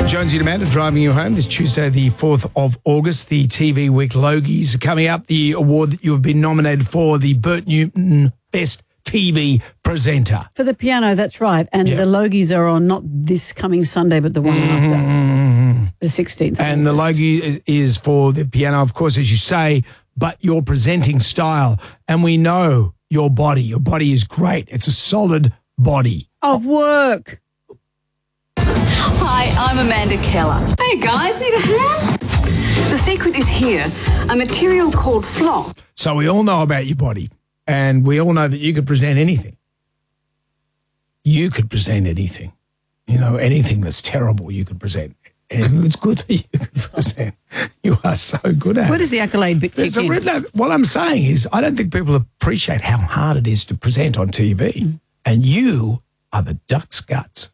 Jonesy and Amanda driving you home this Tuesday, the 4th of August. The TV Week Logies are coming up. The award that you have been nominated for, the Bert Newton Best TV Presenter. For the piano, that's right. And the Logies are on not this coming Sunday, but the one after, the 16th. And the Logie is for the piano, of course, as you say, but your presenting style. And we know your body. Your body is great. It's a solid body. Of work. Hi, I'm Amanda Keller. Hey guys, need a hand? The secret is here, a material called flock. So we all know about your body, and we all know that you could present anything. You could present anything. You know, anything that's terrible you could present. Anything that's good that you could present. You are so good at it. Where does the accolade bit kick in? What I'm saying is I don't think people appreciate how hard it is to present on TV, and you are the duck's guts.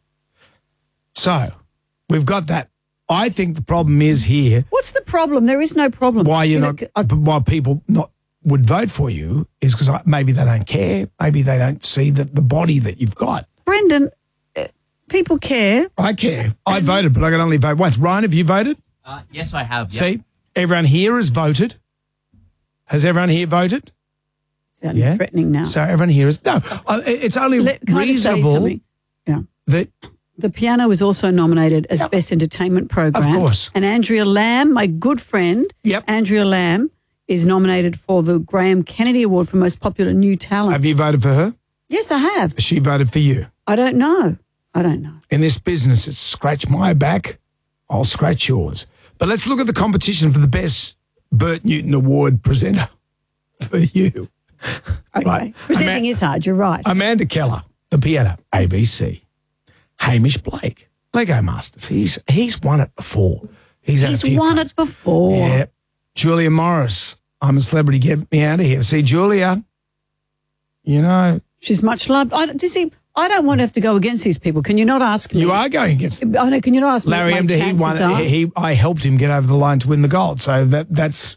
So we've got that. I think the problem is here. What's the problem? There is no problem. Why why people would vote for you is because maybe they don't care. Maybe they don't see the body that you've got. Brendan, people care. I care. I voted, but I can only vote once. Ryan, have you voted? Yes, I have. Yep. See, everyone here has voted. Has everyone here voted? Sounding threatening now. So everyone here is no. It's only reasonable that. The piano was also nominated as Best Entertainment Program. Of course. And Andrea Lamb, my good friend, Andrea Lamb, is nominated for the Graham Kennedy Award for Most Popular New Talent. Have you voted for her? Yes, I have. She voted for you. I don't know. In this business, it's scratch my back, I'll scratch yours. But let's look at the competition for the Best Bert Newton Award presenter for you. Okay. Right. Presenting is hard, you're right. Amanda Keller, the piano, ABC. Hamish Blake, Lego Masters. He's won it before. He's won it before. Yeah. Julia Morris, I'm a Celebrity, get me out of here. See, Julia, you know. She's much loved. I don't want to have to go against these people. Can you not ask me? You are going against them. I know. Can you not ask Larry me what my chances are? I helped him get over the line to win the gold. So that's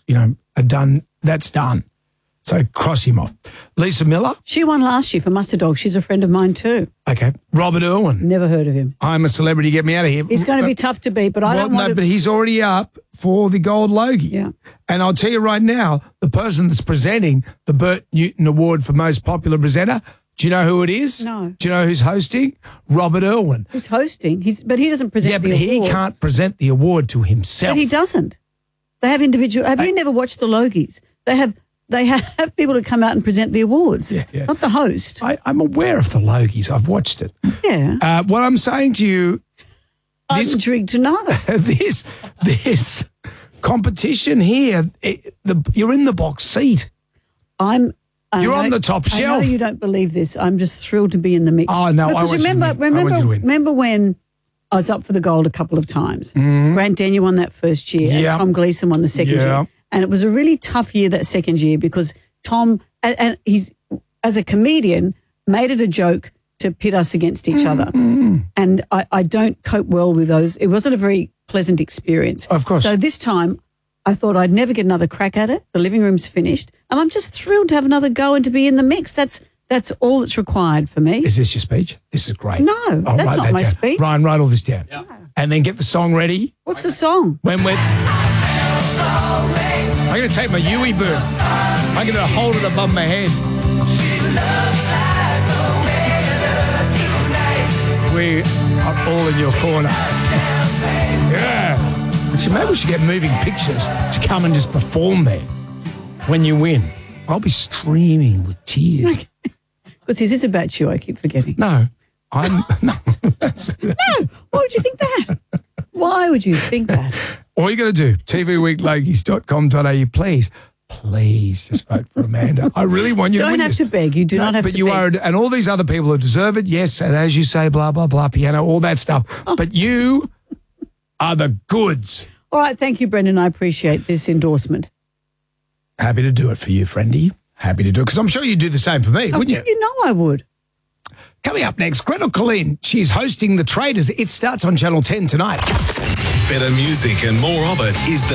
done. So cross him off. Lisa Miller. She won last year for Mustard Dog. She's a friend of mine too. Okay. Robert Irwin. Never heard of him. I'm a Celebrity, get me out of here. He's going to be tough to beat, but I don't want to. But he's already up for the Gold Logie. Yeah. And I'll tell you right now, the person that's presenting the Bert Newton Award for Most Popular Presenter, do you know who it is? No. Do you know who's hosting? Robert Irwin. Who's hosting? But he doesn't present the award. Yeah, but he can't present the award to himself. But he doesn't. They have individual. Have you never watched the Logies? They have people to come out and present the awards, not the host. I'm aware of the Logies. I've watched it. Yeah. What I'm saying to you, I'm intrigued to know. This competition here, you're in the box seat. You're on the top shelf. I know you don't believe this. I'm just thrilled to be in the mix. Oh, no, because remember when I was up for the gold a couple of times? Grant Denyer won that first year and Tom Gleeson won the second year. And it was a really tough year that second year because Tom, and he's, as a comedian, made it a joke to pit us against each other. And I don't cope well with those. It wasn't a very pleasant experience. Of course. So this time I thought I'd never get another crack at it. The living room's finished. And I'm just thrilled to have another go and to be in the mix. That's all that's required for me. Is this your speech? This is great. No, that's not my speech. Ryan, write all this down. Yeah. And then get the song ready. What's the song? I'm going to take my Yui boom. I'm going to hold it above my head. We are all in your corner. Yeah. Maybe we should get Moving Pictures to come and just perform there when you win. I'll be streaming with tears. Because this is about you, I keep forgetting. No. No. No. Why would you think that? Why would you think that? All you got to do, tvweeklogies.com.au, please just vote for Amanda. I really want you to win Don't have this. to beg. You do not have to beg. But you are, and all these other people who deserve it, yes, and as you say, blah, blah, blah, piano, all that stuff. But you are the goods. All right, thank you, Brendan. I appreciate this endorsement. Happy to do it for you, friendy. Happy to do it, because I'm sure you'd do the same for me, wouldn't you? You know I would. Coming up next, Gretel Colleen. She's hosting The Traders. It starts on Channel 10 tonight. Better music and more of it is the